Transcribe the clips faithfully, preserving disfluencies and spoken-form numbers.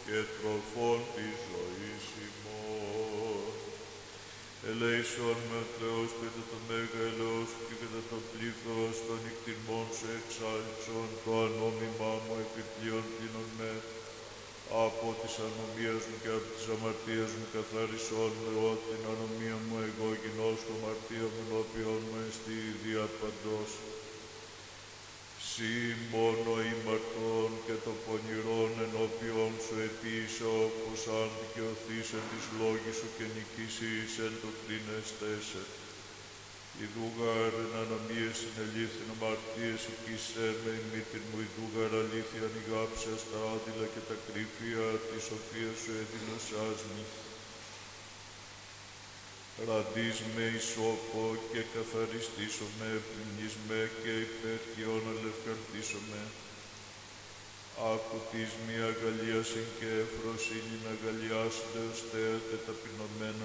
και τροφών της ζωής ημών. Ελέησον με ο Θεός κατά το μέγα ελαιός σου και κατά το πλήθος των εκτιμών σου εξάλειψον το ανώμημά μου επιπλέον πλήνων με. Από της ανομίας μου και από της αμαρτίας μου καθάρισον με, ότι την ανομία μου εγώ γινώσκω αμαρτία μου ενώπιον μου εστί δια παντός. Συ μόνο ημαρτών και το πονηρών ενώπιον σου επίησα, όπως αν δικαιωθείς εν της λόγης σου και νικήσεις εν το κρίνεστέσαι. Ιδούγαρ εν ανομίες συνελήφθην αμαρτίες οικίσαι με ημίτην μου, ιδούγαρ αλήθεια ανοιγάψας τα άδειλα και τα κρύφια της σοφίας σου έδινωσάς μη. Ραντείς με ισόπο και καθαριστήσω με, πλυνείς με και υπέρχειον αλευκαρθήσω με. Άκουτης μη αγαλίασιν και εφροσύνην αγαλιάσονται ως θέατε ταπεινωμένα.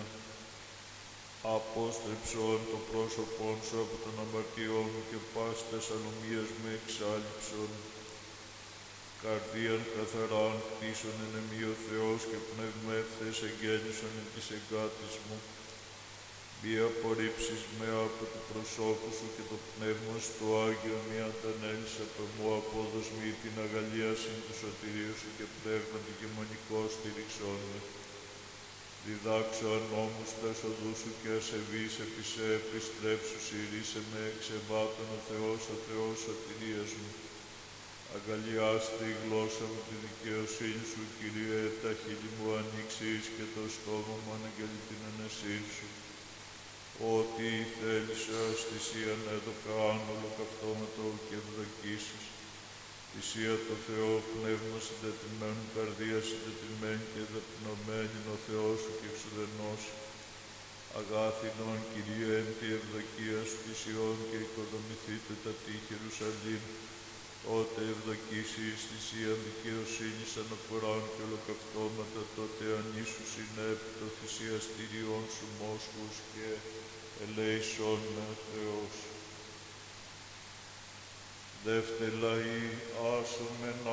Απόστρεψον το πρόσωπον σου από τον αμαρτιών μου και πάστες ανομίας μου εξάλειψον. Καρδίαν καθαράν κτίσον εν εμεί ο Θεός και πνεύμα εύθες εγγέννησον εν της εγκάτης μου. Μη απορρίψεις με από του προσώπου σου και το πνεύμα σου το Άγιο μη αντανέλεις από μου, απόδος μη την αγαλίασιν του σωτηρίου σου και πνεύματι και μονικό στήριξόν με. Διδάξω ανώμους τα οδούς σου και ασεβείς επί σε επιστρέψου ηρήσε με εξεβάτων ο Θεός, ο Θεός σωτηρίας μου. Αγκαλιάστε η γλώσσα μου τη δικαιοσύνη σου, Κύριε, τα χείλη μου ανοίξεις και το στόμα μου αναγγελεί την ανεσύνη σου. Ό,τι θέλησες θυσίαν έδωκα αν ολοκαυτώματο και ευδοκίσεις. Θυσία το Θεό, πνεύμα συντετριμένου, καρδία συντετριμένη και δαπεινωμένη, ο Θεός σου και εξουδενός. Αγάθινον, Κυρίε, εν τη ευδοκία σου θυσιών και οικοδομηθείτε τα τείχη Ιερουσαλήμ. Ότε ευδοκίσεις θυσίαν δικαιοσύνης αναφοράν και ολοκαυτώματα, τότε ανήσου συνέπει το θυσιαστήριον σου μόσχους και ελέησον με ο Θεός. Δεύτε λαοί, άσομεν